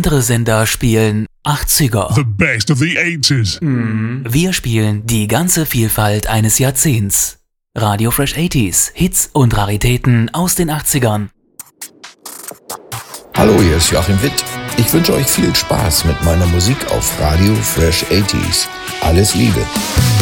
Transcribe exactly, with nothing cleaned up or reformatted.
Andere Sender spielen achtziger. The best of the eighties. Wir spielen die ganze Vielfalt eines Jahrzehnts. Radio Fresh achtziger, Hits und Raritäten aus den achtzigern. Hallo, hier ist Joachim Witt. Ich wünsche euch viel Spaß mit meiner Musik auf Radio Fresh achtziger. Alles Liebe.